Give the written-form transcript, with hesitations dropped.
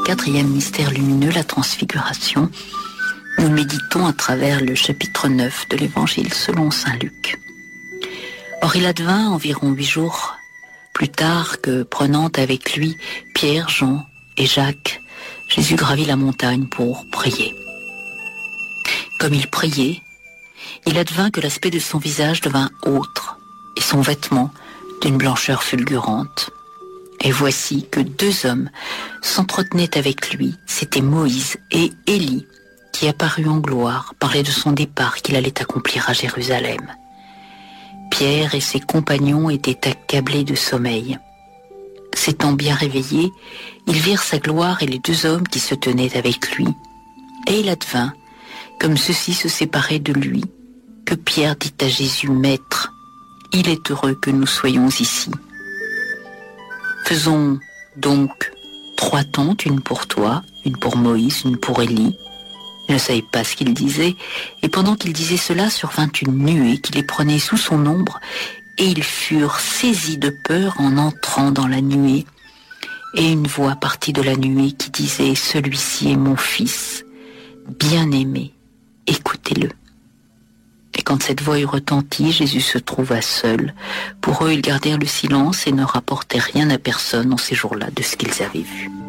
quatrième mystère lumineux, la transfiguration. Nous méditons à travers le chapitre 9 de l'Évangile selon saint Luc. Or il advint environ 8 jours plus tard que, prenant avec lui Pierre, Jean et Jacques, Jésus gravit la montagne pour prier. Comme il priait, il advint que l'aspect de son visage devint autre, et son vêtement d'une blancheur fulgurante. Et voici que 2 hommes s'entretenaient avec lui, c'étaient Moïse et Élie, qui apparut en gloire, parlait de son départ qu'il allait accomplir à Jérusalem. Pierre et ses compagnons étaient accablés de sommeil. S'étant bien réveillés, ils virent sa gloire et les 2 hommes qui se tenaient avec lui. Et il advint, comme ceux-ci se séparaient de lui, que Pierre dit à Jésus, « Maître, il est heureux que nous soyons ici. Faisons donc 3 tentes, une pour toi, une pour Moïse, une pour Élie. » Il ne savait pas ce qu'il disait, et pendant qu'il disait cela, survint une nuée qui les prenait sous son ombre, et ils furent saisis de peur en entrant dans la nuée. Et une voix partit de la nuée qui disait, « Celui-ci est mon fils, bien-aimé, écoutez-le. » Et quand cette voix eut retenti, Jésus se trouva seul. Pour eux, ils gardèrent le silence et ne rapportèrent rien à personne en ces jours-là de ce qu'ils avaient vu.